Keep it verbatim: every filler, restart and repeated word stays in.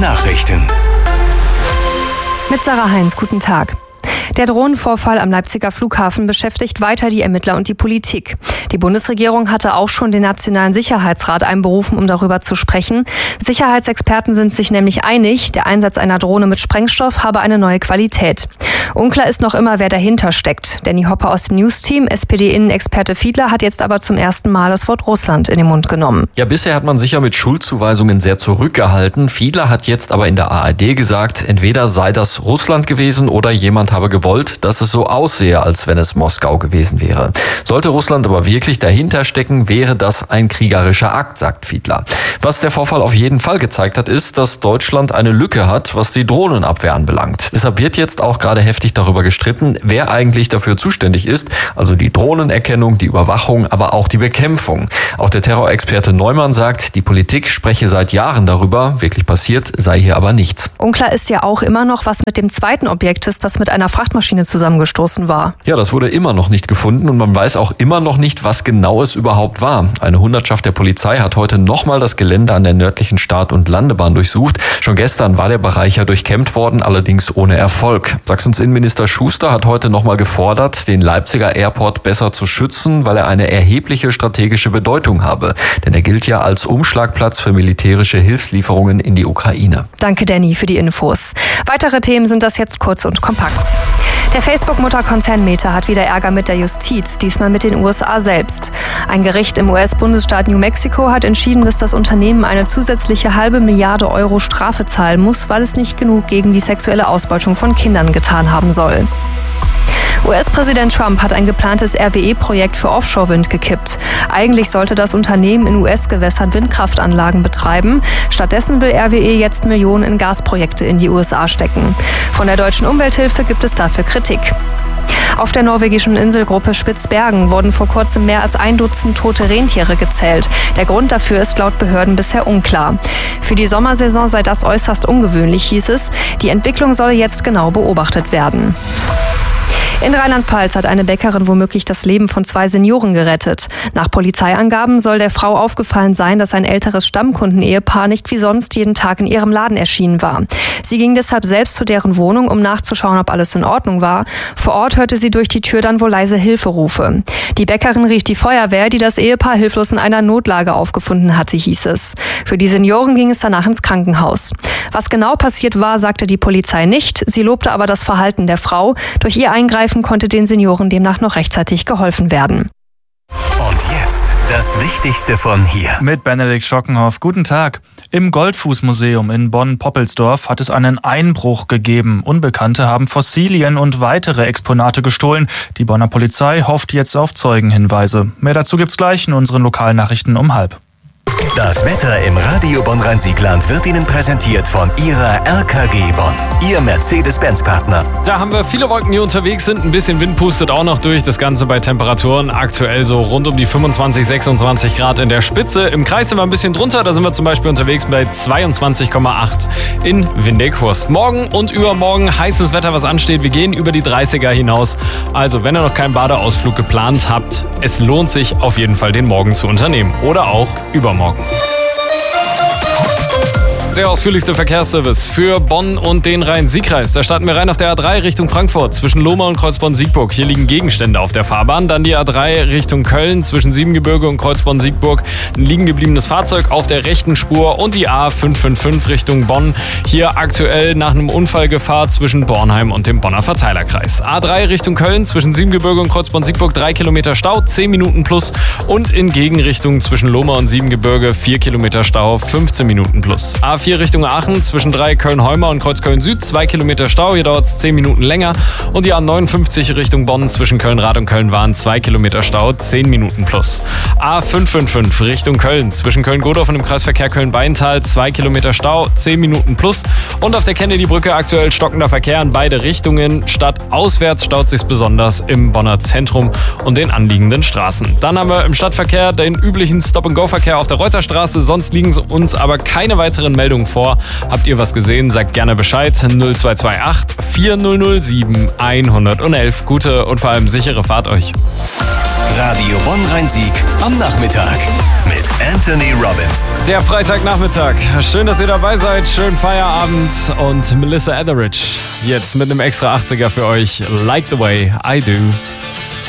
Nachrichten. Mit Sarah Heinz, guten Tag. Der Drohnenvorfall am Leipziger Flughafen beschäftigt weiter die Ermittler und die Politik. Die Bundesregierung hatte auch schon den Nationalen Sicherheitsrat einberufen, um darüber zu sprechen. Sicherheitsexperten sind sich nämlich einig, der Einsatz einer Drohne mit Sprengstoff habe eine neue Qualität. Unklar ist noch immer, wer dahinter steckt. Danny Hopper aus dem News-Team, S P D-Innenexperte Fiedler, hat jetzt aber zum ersten Mal das Wort Russland in den Mund genommen. Ja, bisher hat man sich ja mit Schuldzuweisungen sehr zurückgehalten. Fiedler hat jetzt aber in der A R D gesagt, entweder sei das Russland gewesen oder jemand habe gewollt, dass es so aussehe, als wenn es Moskau gewesen wäre. Sollte Russland aber wirklich dahinter stecken, wäre das ein kriegerischer Akt, sagt Fiedler. Was der Vorfall auf jeden Fall gezeigt hat, ist, dass Deutschland eine Lücke hat, was die Drohnenabwehr anbelangt. Deshalb wird jetzt auch gerade heftig darüber gestritten, wer eigentlich dafür zuständig ist, also die Drohnenerkennung, die Überwachung, aber auch die Bekämpfung. Auch der Terrorexperte Neumann sagt, die Politik spreche seit Jahren darüber, wirklich passiert sei hier aber nichts. Unklar ist ja auch immer noch, was mit dem zweiten Objekt ist, das mit einer Frachtmaschine zusammengestoßen war. Ja, das wurde immer noch nicht gefunden und man weiß auch immer noch nicht, was genau es überhaupt war. Eine Hundertschaft der Polizei hat heute nochmal das Gelände an der nördlichen Start- und Landebahn durchsucht. Schon gestern war der Bereich ja durchkämmt worden, allerdings ohne Erfolg. Sachsens Innenminister Schuster hat heute nochmal gefordert, den Leipziger Airport besser zu schützen, weil er eine erhebliche strategische Bedeutung habe. Denn er gilt ja als Umschlagplatz für militärische Hilfslieferungen in die Ukraine. Danke, Danny, für die Infos. Weitere Themen sind das jetzt kurz und kompakt. Der Facebook-Mutterkonzern Meta hat wieder Ärger mit der Justiz, diesmal mit den U S A selbst. Ein Gericht im U S-Bundesstaat New Mexico hat entschieden, dass das Unternehmen eine zusätzliche halbe Milliarde Euro Strafe zahlen muss, weil es nicht genug gegen die sexuelle Ausbeutung von Kindern getan haben soll. U S-Präsident Trump hat ein geplantes R W E-Projekt für Offshore-Wind gekippt. Eigentlich sollte das Unternehmen in U S-Gewässern Windkraftanlagen betreiben. Stattdessen will R W E jetzt Millionen in Gasprojekte in die U S A stecken. Von der deutschen Umwelthilfe gibt es dafür Kritik. Auf der norwegischen Inselgruppe Spitzbergen wurden vor kurzem mehr als ein Dutzend tote Rentiere gezählt. Der Grund dafür ist laut Behörden bisher unklar. Für die Sommersaison sei das äußerst ungewöhnlich, hieß es. Die Entwicklung solle jetzt genau beobachtet werden. In Rheinland-Pfalz hat eine Bäckerin womöglich das Leben von zwei Senioren gerettet. Nach Polizeiangaben soll der Frau aufgefallen sein, dass ein älteres Stammkunden-Ehepaar nicht wie sonst jeden Tag in ihrem Laden erschienen war. Sie ging deshalb selbst zu deren Wohnung, um nachzuschauen, ob alles in Ordnung war. Vor Ort hörte sie durch die Tür dann wohl leise Hilferufe. Die Bäckerin rief die Feuerwehr, die das Ehepaar hilflos in einer Notlage aufgefunden hatte, hieß es. Für die Senioren ging es danach ins Krankenhaus. Was genau passiert war, sagte die Polizei nicht. Sie lobte aber das Verhalten der Frau. Durch ihr Eingreifen konnte den Senioren demnach noch rechtzeitig geholfen werden. Und jetzt das Wichtigste von hier. Mit Benedikt Schockenhoff. Guten Tag. Im Goldfußmuseum in Bonn-Poppelsdorf hat es einen Einbruch gegeben. Unbekannte haben Fossilien und weitere Exponate gestohlen. Die Bonner Polizei hofft jetzt auf Zeugenhinweise. Mehr dazu gibt's gleich in unseren Lokalnachrichten um halb. Das Wetter im Radio Bonn-Rhein-Siegland wird Ihnen präsentiert von Ihrer R K G Bonn, Ihr Mercedes-Benz-Partner. Da haben wir viele Wolken, die unterwegs sind. Ein bisschen Wind pustet auch noch durch. Das Ganze bei Temperaturen aktuell so rund um die fünfundzwanzig, sechsundzwanzig Grad in der Spitze. Im Kreis sind wir ein bisschen drunter. Da sind wir zum Beispiel unterwegs bei zweiundzwanzig Komma acht in Windeck-Hurst. Morgen und übermorgen heißes Wetter, was ansteht. Wir gehen über die dreißiger hinaus. Also, wenn ihr noch keinen Badeausflug geplant habt, es lohnt sich auf jeden Fall, den morgen zu unternehmen. Oder auch übermorgen. Sehr ausführlichste Verkehrsservice für Bonn und den Rhein-Sieg-Kreis. Da starten wir rein auf der A drei Richtung Frankfurt zwischen Lohmar und Kreuzborn-Siegburg. Hier liegen Gegenstände auf der Fahrbahn. Dann die A drei Richtung Köln zwischen Siebengebirge und Kreuzborn-Siegburg. Ein liegen gebliebenes Fahrzeug auf der rechten Spur. Und die A fünf fünf fünf Richtung Bonn. Hier aktuell nach einem Unfall Gefahr zwischen Bornheim und dem Bonner Verteilerkreis. A drei Richtung Köln zwischen Siebengebirge und Kreuzborn-Siegburg. drei Kilometer Stau, zehn Minuten plus. Und in Gegenrichtung zwischen Lohmar und Siebengebirge vier Kilometer Stau, fünfzehn Minuten plus. A vier Richtung Aachen zwischen drei Köln-Heumer und Kreuzköln-Süd, zwei Kilometer Stau, hier dauert es zehn Minuten länger. Und die A neunundfünfzig Richtung Bonn zwischen Köln-Rad und Köln-Wahn, zwei Kilometer Stau, zehn Minuten plus. A fünf fünf fünf Richtung Köln zwischen Köln-Godorf und dem Kreisverkehr Köln-Beintal, zwei Kilometer Stau, zehn Minuten plus. Und auf der Kennedy-Brücke aktuell stockender Verkehr in beide Richtungen. Stadtauswärts staut sich besonders im Bonner Zentrum und den anliegenden Straßen. Dann haben wir im Stadtverkehr den üblichen Stop-and-Go-Verkehr auf der Reuterstraße, sonst liegen uns aber keine weiteren Meldungen vor. Habt ihr was gesehen? Sagt gerne Bescheid. null zwei zwei acht vier null null sieben eins eins eins. Gute und vor allem sichere Fahrt euch. Radio Bonn-Rhein-Sieg am Nachmittag mit Anthony Robbins. Der Freitagnachmittag. Schön, dass ihr dabei seid. Schönen Feierabend. Und Melissa Etheridge jetzt mit einem extra achtziger für euch. Like the way I do.